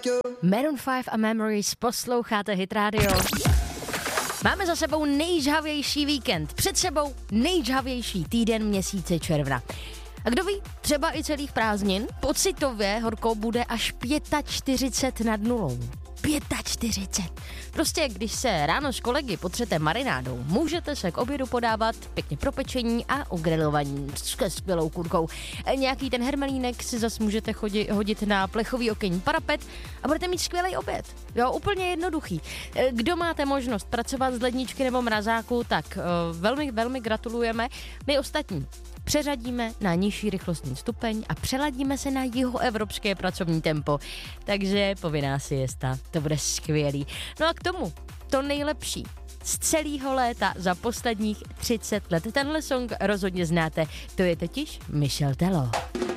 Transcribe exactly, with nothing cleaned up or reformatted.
Maroon five a Memories, posloucháte Hit Radio. Máme za sebou nejžhavější víkend, před sebou nejžhavější týden měsíce června. A kdo ví, třeba i celých prázdnin, pocitově horko bude až čtyřicet pět nad nulou. čtyřicet pět. Prostě když se ráno s kolegy potřete marinádou, můžete se k obědu podávat pěkně propečení a ugrilovaní s skvělou kurkou. Nějaký ten hermelínek si zas můžete chodit, hodit na plechový okenní parapet a budete mít skvělý oběd. Jo, úplně jednoduchý. Kdo máte možnost pracovat z ledničky nebo mrazáku, tak uh, velmi, velmi gratulujeme. My ostatní přeřadíme na nižší rychlostní stupeň a přeladíme se na jihoevropské pracovní tempo. Takže povinná siesta, to bude skvělý. No a k tomu to nejlepší z celého léta za posledních třicet let. Tenhle song rozhodně znáte, to je totiž Michel Tello.